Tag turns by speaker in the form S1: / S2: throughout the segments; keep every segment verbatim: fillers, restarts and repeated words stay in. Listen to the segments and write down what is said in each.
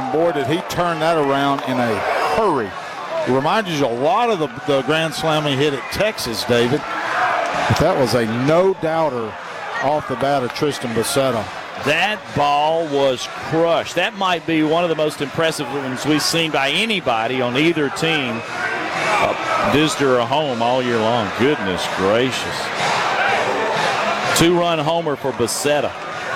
S1: and boy, did he turn that around in a hurry. It reminds you a lot of the, the grand slam he hit at Texas, David. But that was a no-doubter off the bat of Tristan Becerra.
S2: That ball was crushed. That might be one of the most impressive ones we've seen by anybody on either team, uh, visitor or home, all year long. Goodness gracious. Two-run homer for Becerra.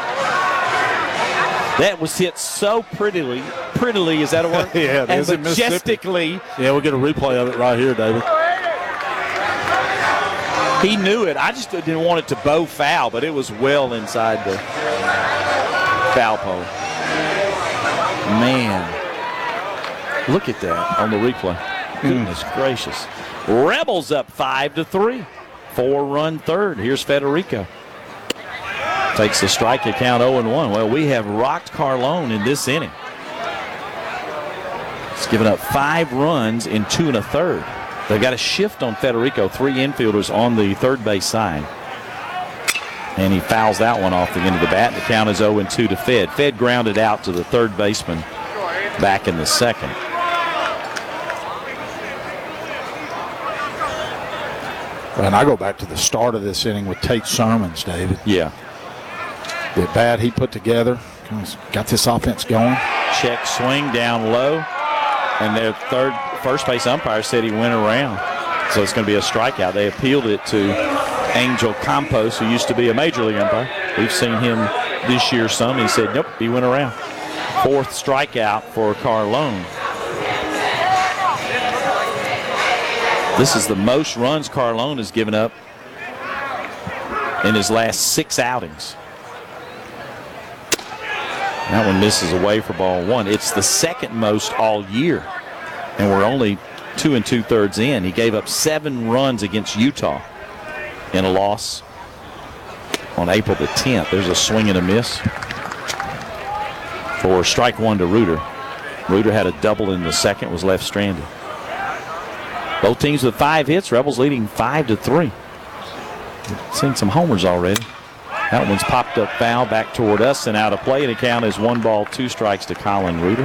S2: That was hit so prettily. Prettily, is that a word?
S1: Yeah, it
S2: and
S1: is in
S2: majestically.
S1: Yeah, we'll get a replay of it right here, David.
S2: He knew it. I just didn't want it to bow foul, but it was well inside the foul pole. Man. Look at that on the replay. Goodness mm. gracious. Rebels up five to three. Four-run third. Here's Federico. Takes the strike count oh and one. Well, we have rocked Carlone in this inning. It's given up five runs in two and a third. They've got a shift on Federico, three infielders on the third base side. And he fouls that one off the end of the bat. The count is oh and two to Fed. Fed grounded out to the third baseman back in the second.
S1: And I go back to the start of this inning with Tate Sermons, David.
S2: Yeah.
S1: The bat he put together, got this offense going.
S2: Check swing down low. And their third first base umpire said he went around. So it's going to be a strikeout. They appealed it to Angel Campos, who used to be a major league umpire. We've seen him this year some. He said, nope, he went around. Fourth strikeout for Carlone. This is the most runs Carlone has given up in his last six outings. That one misses away for ball one. It's the second most all year, and we're only two and two-thirds in. He gave up seven runs against Utah in a loss on April the tenth. There's a swing and a miss for strike one to Reuter. Reuter had a double in the second, was left stranded. Both teams with five hits. Rebels leading five to three. Seen some homers already. That one's popped up foul back toward us and out of play. And the count is one ball, two strikes to Colin Reuter.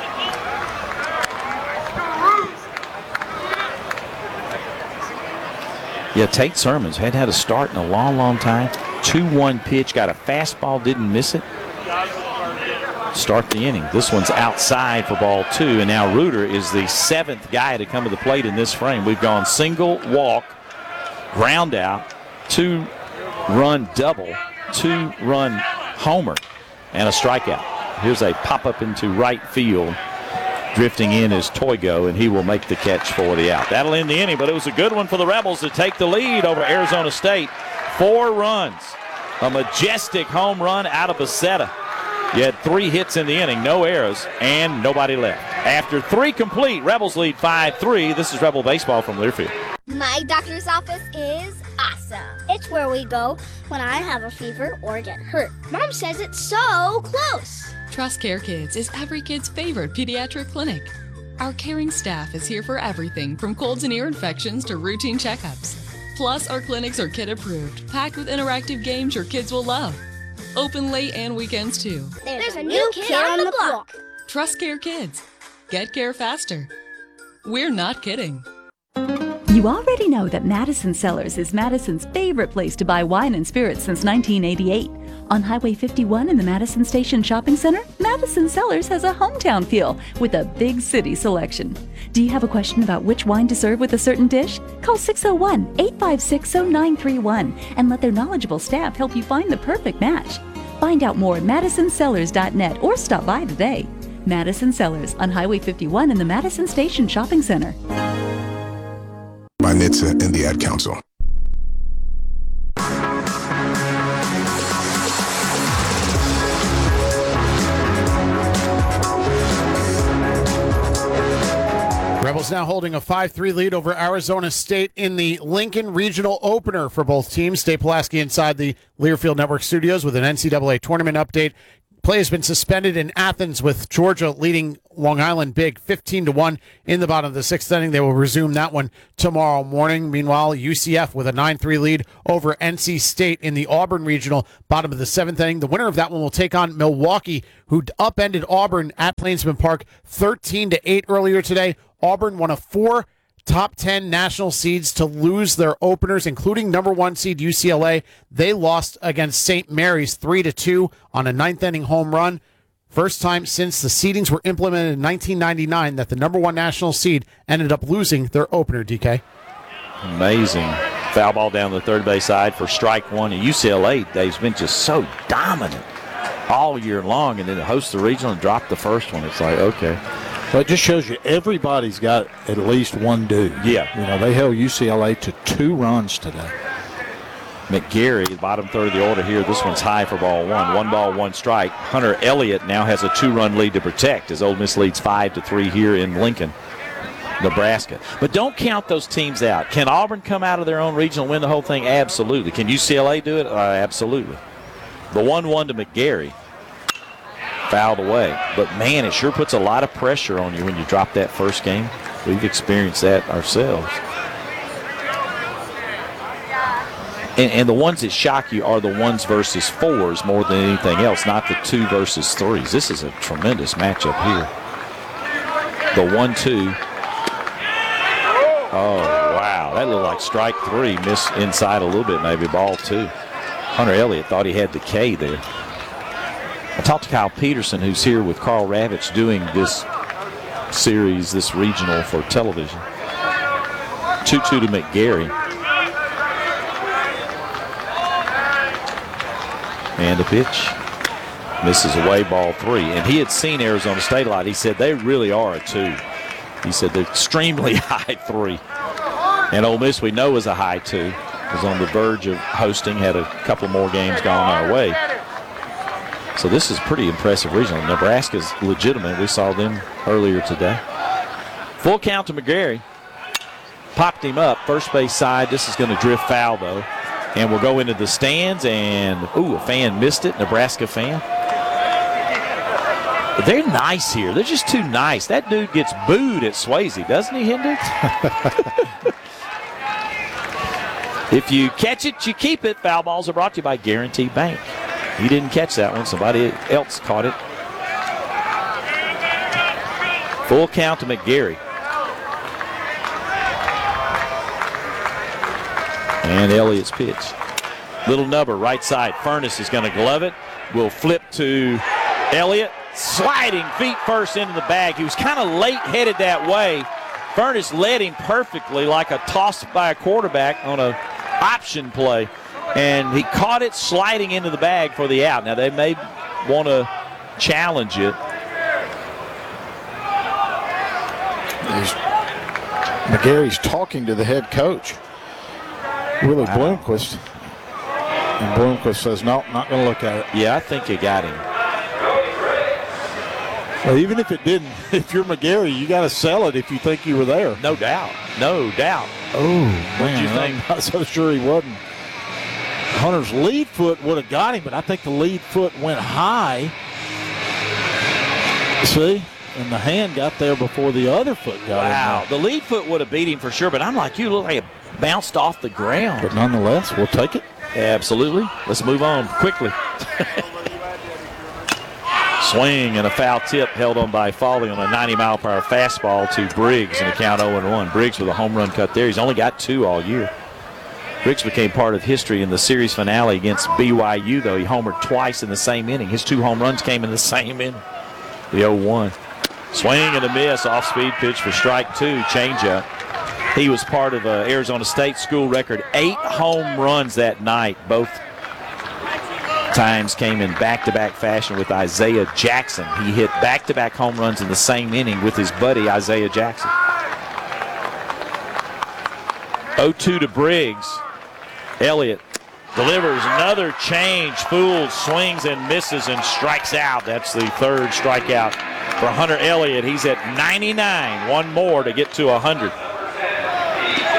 S2: Yeah, Tate Sermons hadn't had a start in a long, long time. two one pitch, got a fastball, didn't miss it. Start the inning. This one's outside for ball two, and now Reuter is the seventh guy to come to the plate in this frame. We've gone single, walk, ground out, two-run double, two-run homer, and a strikeout. Here's a pop-up into right field. Drifting in is Toigo, and he will make the catch for the out. That'll end the inning, but it was a good one for the Rebels to take the lead over Arizona State. Four runs. A majestic home run out of Becerra. You had three hits in the inning, no errors, and nobody left. After three complete, Rebels lead five three. This is Rebel Baseball from Learfield.
S3: My doctor's office is awesome. It's where we go when I have a fever or get hurt. Mom says it's so close.
S4: Trust Care Kids is every kid's favorite pediatric clinic. Our caring staff is here for everything from colds and ear infections to routine checkups. Plus, our clinics are kid-approved, packed with interactive games your kids will love. Open late and weekends, too.
S3: There's, There's a new kid, kid on the block.
S4: Trust Care Kids. Get care faster. We're not kidding.
S5: You already know that Madison Cellars is Madison's favorite place to buy wine and spirits since nineteen eighty-eight. On Highway fifty-one in the Madison Station Shopping Center, Madison Cellars has a hometown feel with a big city selection. Do you have a question about which wine to serve with a certain dish? Call six oh one, eight five six, oh nine three one and let their knowledgeable staff help you find the perfect match. Find out more at madison cellars dot net or stop by today. Madison Cellars on Highway fifty-one in the Madison Station Shopping Center.
S6: By N H T S A and the Ad Council.
S7: Rebels now holding a five three lead over Arizona State in the Lincoln Regional Opener for both teams. Dave Pulaski inside the Learfield Network studios with an N C double A tournament update Play has been suspended in Athens with Georgia leading Long Island big fifteen to one in the bottom of the sixth inning. They will resume that one tomorrow morning. Meanwhile, U C F with a nine three lead over N C State in the Auburn Regional, bottom of the seventh inning. The winner of that one will take on Milwaukee, who upended Auburn at Plainsman Park thirteen to eight earlier today. Auburn won a four top ten national seeds to lose their openers, including number one seed U C L A. They lost against Saint Mary's three to two on a ninth inning home run. First time since the seedings were implemented in nineteen ninety-nine that the number one national seed ended up losing their opener, D K.
S2: Amazing. Foul ball down the third base side for strike one. And U C L A, they've been just so dominant all year long, and then to host the regional and drop the first one. It's like, okay.
S1: Well, it just shows you everybody's got at least one dude.
S2: Yeah.
S1: You know, they held U C L A to two runs today.
S2: McGarry, the bottom third of the order here. This one's high for ball one. One ball, one strike. Hunter Elliott now has a two-run lead to protect as Ole Miss leads five to three here in Lincoln, Nebraska. But don't count those teams out. Can Auburn come out of their own regional and win the whole thing? Absolutely. Can U C L A do it? Uh, absolutely. The one one to McGarry. Fouled away. But, man, it sure puts a lot of pressure on you when you drop that first game. We've experienced that ourselves. And, and the ones that shock you are the ones versus fours more than anything else, not the two versus threes. This is a tremendous matchup here. The one two. Oh, wow. That looked like strike three. Missed inside a little bit, maybe ball two. Hunter Elliott thought he had the K there. I talked to Kyle Peterson, who's here with Carl Ravitch doing this series, this regional for television. two two to McGarry. And a pitch. Misses away, ball three. And he had seen Arizona State a lot. He said they really are a two. He said they're extremely high three. And Ole Miss, we know, is a high two. Was on the verge of hosting, had a couple more games gone our way. So this is pretty impressive regional. Nebraska's legitimate. We saw them earlier today. Full count to McGarry. Popped him up, first base side. This is going to drift foul, though. And we'll go into the stands, and, ooh, a fan missed it, Nebraska fan. They're nice here. They're just too nice. That dude gets booed at Swayze, doesn't he, Hendricks? If you catch it, you keep it. Foul balls are brought to you by Guarantee Bank. He didn't catch that one. Somebody else caught it. Full count to McGarry. And Elliott's pitch. Little number, right side. Furness is going to glove it. Will flip to Elliott. Sliding feet first into the bag. He was kind of late headed that way. Furness led him perfectly like a toss by a quarterback on a option play. And he caught it sliding into the bag for the out. Now, they may want to challenge it.
S1: He's, McGarry's talking to the head coach, Willie wow. Bloomquist. And Bloomquist says, no, not going to look at it.
S2: Yeah, I think you got him.
S1: Well, even if it didn't, if you're McGarry, you got to sell it if you think you were there.
S2: No doubt. No doubt.
S1: Oh,
S2: what
S1: man,
S2: do you think?
S1: I'm not so sure he wasn't. Hunter's lead foot would have got him, but I think the lead foot went high. See? And the hand got there before the other foot got
S2: wow.
S1: him.
S2: Wow. The lead foot would have beat him for sure, but I'm like, you look like it bounced off the ground.
S1: But nonetheless, we'll take it.
S2: Absolutely. Let's move on quickly. Swing and a foul tip held on by Foley on a ninety mile per hour fastball to Briggs in the count oh and one. Briggs with a home run cut there. He's only got two all year. Briggs became part of history in the series finale against B Y U, though. He homered twice in the same inning. His two home runs came in the same inning. The oh one. Swing and a miss. Off-speed pitch for strike two. Changeup. He was part of uh, Arizona State school record. Eight home runs that night. Both times came in back-to-back fashion with Isaiah Jackson. He hit back-to-back home runs in the same inning with his buddy Isaiah Jackson. oh two to Briggs. Elliott delivers another change. Fool swings and misses and strikes out. That's the third strikeout for Hunter Elliott. He's at ninety-nine. One more to get to one hundred.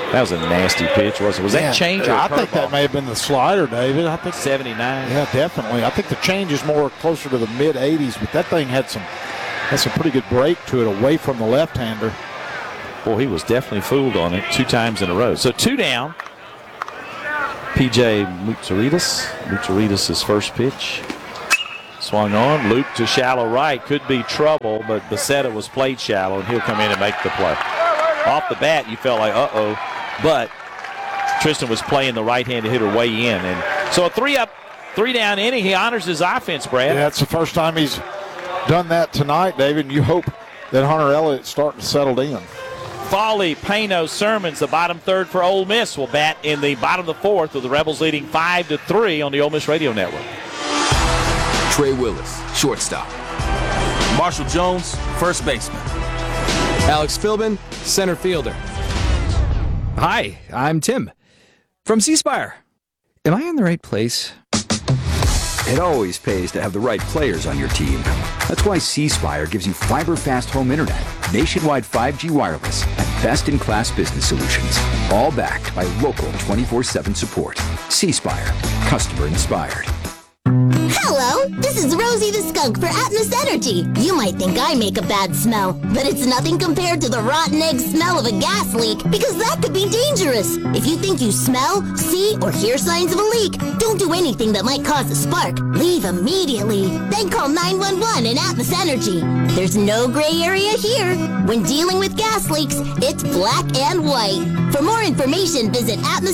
S2: That was a nasty pitch, wasn't it? Was
S1: Yeah,
S2: that change or
S1: I
S2: curveball?
S1: think that may have been the slider, David. I think
S2: seventy-nine.
S1: Yeah, definitely. I think the change is more closer to the mid eighties, but that thing had some had some pretty good break to it away from the left-hander.
S2: Boy, he was definitely fooled on it two times in a row. So two down. P J Mutsaritas. Mutsaritas' first pitch. Swung on. Loop to shallow right. Could be trouble, but Becerra was played shallow, and he'll come in and make the play. Off the bat, you felt like, uh-oh. But Tristan was playing the right-handed hitter way in. And so a three-up, three-down inning. He honors his offense, Brad.
S1: Yeah, that's the first time he's done that tonight, David, and you hope that Hunter Elliott's starting to settle in.
S2: Foley, Pano, Sermons, the bottom third for Ole Miss, will bat in the bottom of the fourth with the Rebels leading five to three on the Ole Miss Radio Network.
S8: Trey Willis, shortstop.
S9: Marshall Jones, first baseman.
S8: Alex Philbin, center fielder.
S10: Hi, I'm Tim from C Spire. Am I in the right place?
S11: It always pays to have the right players on your team. That's why C Spire gives you fiber-fast home internet, nationwide five G wireless, and best-in-class business solutions, all backed by local twenty-four seven support. C Spire, customer inspired.
S12: Hello, this is Rosie the Skunk for Atmos Energy. You might think I make a bad smell, but it's nothing compared to the rotten egg smell of a gas leak, because that could be dangerous. If you think you smell, see, or hear signs of a leak, don't do anything that might cause a spark. Leave immediately. Then call nine one one and Atmos Energy. There's no gray area here. When dealing with gas leaks, it's black and white. For more information, visit Atmos